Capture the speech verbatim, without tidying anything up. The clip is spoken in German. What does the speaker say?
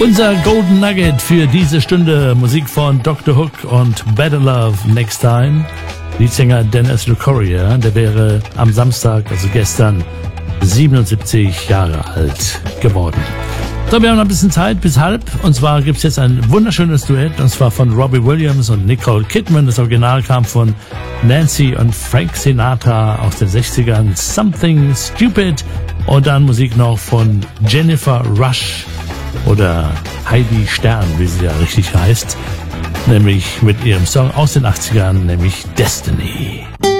Unser Golden Nugget für diese Stunde, Musik von Doktor Hook und Better Love Next Time. Leadsänger Dennis Lucoria, der wäre am Samstag, also gestern, siebenundsiebzig Jahre alt geworden. So, wir haben noch ein bisschen Zeit bis halb. Und zwar gibt es jetzt ein wunderschönes Duett, und zwar von Robbie Williams und Nicole Kidman. Das Original kam von Nancy und Frank Sinatra aus den sechzigern. Something Stupid. Und dann Musik noch von Jennifer Rush oder Heidi Stern, wie sie ja richtig heißt. Nämlich mit ihrem Song aus den achtzigern, nämlich Destiny.